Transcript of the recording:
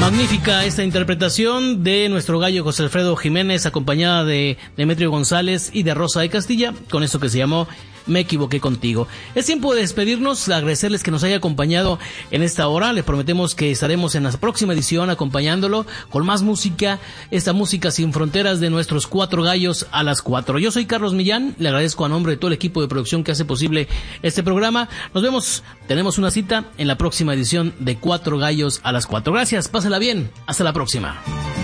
Magnífica esta interpretación de nuestro gallo José Alfredo Jiménez, acompañada de Demetrio González y de Rosa de Castilla, con esto que se llamó Me equivoqué contigo. Es tiempo de despedirnos, agradecerles que nos haya acompañado en esta hora. Les prometemos que estaremos en la próxima edición acompañándolo con más música, esta música sin fronteras de nuestros cuatro gallos a las 4. Yo soy Carlos Millán, le agradezco a nombre de todo el equipo de producción que hace posible este programa. Nos vemos, tenemos una cita en la próxima edición de Cuatro Gallos a las 4. Gracias, pásala bien, hasta la próxima.